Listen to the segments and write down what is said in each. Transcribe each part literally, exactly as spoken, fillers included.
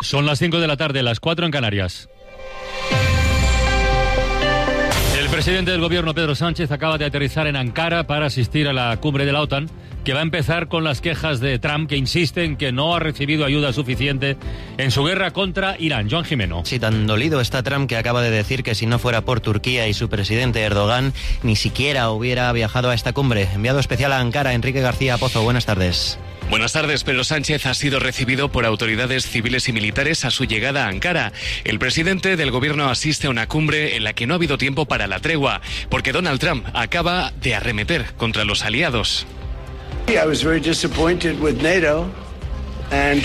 Son las cinco de la tarde, las cuatro en Canarias. El presidente del gobierno, Pedro Sánchez, acaba de aterrizar en Ankara para asistir a la cumbre de la OTAN, que va a empezar con las quejas de Trump, que insiste en que no ha recibido ayuda suficiente en su guerra contra Irán. Joan Jimeno. Sí, tan dolido está Trump que acaba de decir que si no fuera por Turquía y su presidente Erdogan, ni siquiera hubiera viajado a esta cumbre. Enviado especial a Ankara, Enrique García Pozo, buenas tardes. Buenas tardes. Pedro Sánchez ha sido recibido por autoridades civiles y militares a su llegada a Ankara. El presidente del gobierno asiste a una cumbre en la que no ha habido tiempo para la tregua, porque Donald Trump acaba de arremeter contra los aliados. I was very disappointed with NATO. Ha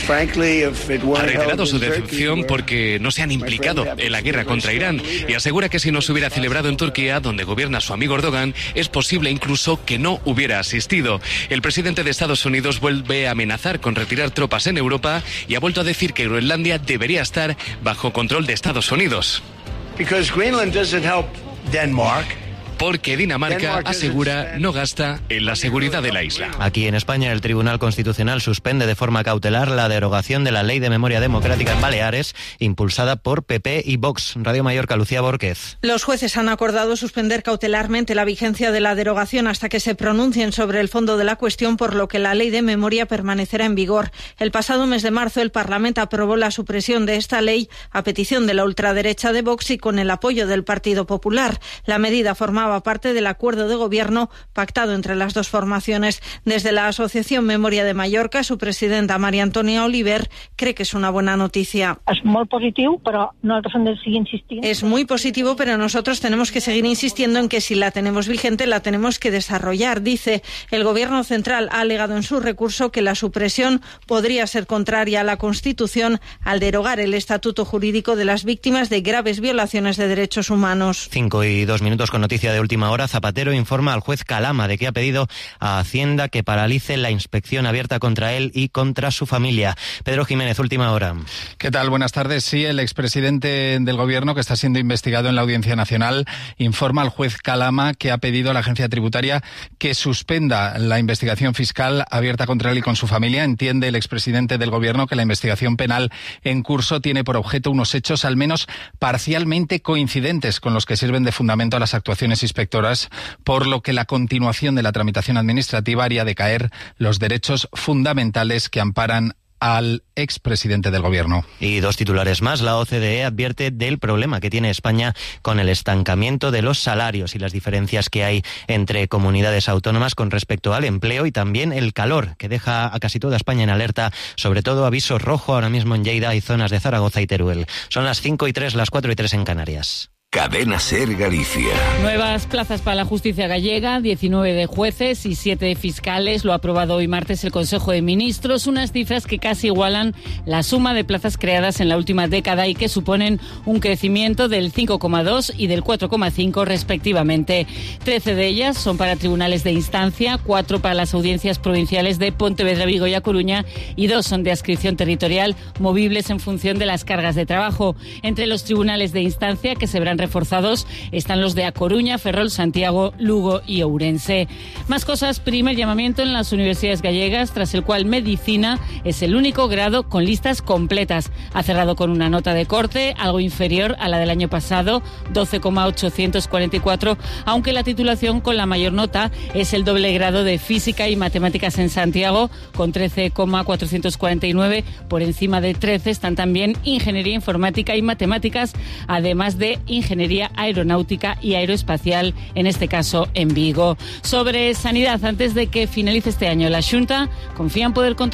reiterado su decepción porque no se han implicado en la guerra contra Irán y asegura que si no se hubiera celebrado en Turquía, donde gobierna su amigo Erdogan, es posible incluso que no hubiera asistido. El presidente de Estados Unidos vuelve a amenazar con retirar tropas en Europa y ha vuelto a decir que Groenlandia debería estar bajo control de Estados Unidos. Because Greenland doesn't help Denmark. Porque Dinamarca asegura no gasta en la seguridad de la isla. Aquí en España el Tribunal Constitucional suspende de forma cautelar la derogación de la Ley de Memoria Democrática en Baleares, impulsada por P P y Vox. Radio Mallorca, Lucía Bórquez. Los jueces han acordado suspender cautelarmente la vigencia de la derogación hasta que se pronuncien sobre el fondo de la cuestión, por lo que la Ley de Memoria permanecerá en vigor. El pasado mes de marzo el Parlamento aprobó la supresión de esta ley a petición de la ultraderecha de Vox y con el apoyo del Partido Popular. La medida formaba parte del acuerdo de gobierno pactado entre las dos formaciones. Desde la Asociación Memoria de Mallorca, su presidenta María Antonia Oliver cree que es una buena noticia. Es muy positivo, pero nosotros hem de seguir insistiendo. Es muy positivo, pero nosotros tenemos que seguir insistiendo en que si la tenemos vigente, la tenemos que desarrollar. Dice, el Gobierno central ha alegado en su recurso que la supresión podría ser contraria a la Constitución al derogar el estatuto jurídico de las víctimas de graves violaciones de derechos humanos. Cinco y dos minutos con noticia de última hora. Zapatero informa al juez Calama de que ha pedido a Hacienda que paralice la inspección abierta contra él y contra su familia. Pedro Jiménez, última hora. ¿Qué tal? Buenas tardes. Sí, el expresidente del Gobierno, que está siendo investigado en la Audiencia Nacional, informa al juez Calama que ha pedido a la Agencia Tributaria que suspenda la investigación fiscal abierta contra él y con su familia. Entiende el expresidente del Gobierno que la investigación penal en curso tiene por objeto unos hechos al menos parcialmente coincidentes con los que sirven de fundamento a las actuaciones inspectoras, por lo que la continuación de la tramitación administrativa haría decaer los derechos fundamentales que amparan al expresidente del Gobierno. Y dos titulares más. La O C D E advierte del problema que tiene España con el estancamiento de los salarios y las diferencias que hay entre comunidades autónomas con respecto al empleo y también el calor, que deja a casi toda España en alerta, sobre todo aviso rojo ahora mismo en Lleida y zonas de Zaragoza y Teruel. Son las cinco y tres, las cuatro y tres en Canarias. Cadena Ser Galicia. Nuevas plazas para la justicia gallega, diecinueve de jueces y siete de fiscales. Lo ha aprobado hoy martes el Consejo de Ministros, unas cifras que casi igualan la suma de plazas creadas en la última década y que suponen un crecimiento del cinco coma dos y del cuatro coma cinco respectivamente. Trece de ellas son para tribunales de instancia, cuatro para las audiencias provinciales de Pontevedra, Vigo y A Coruña y dos son de adscripción territorial, movibles en función de las cargas de trabajo. Entre los tribunales de instancia que se verán reforzados están los de A Coruña, Ferrol, Santiago, Lugo y Ourense. Más cosas. Primer llamamiento en las universidades gallegas, tras el cual Medicina es el único grado con listas completas. Ha cerrado con una nota de corte algo inferior a la del año pasado, doce coma ochocientos cuarenta y cuatro, aunque la titulación con la mayor nota es el doble grado de Física y Matemáticas en Santiago, con trece coma cuatrocientos cuarenta y nueve. Por encima de trece están también Ingeniería Informática y Matemáticas, además de Ingeniería Ingeniería Aeronáutica y Aeroespacial, en este caso en Vigo. Sobre sanidad, antes de que finalice este año, la Xunta confía en poder controlar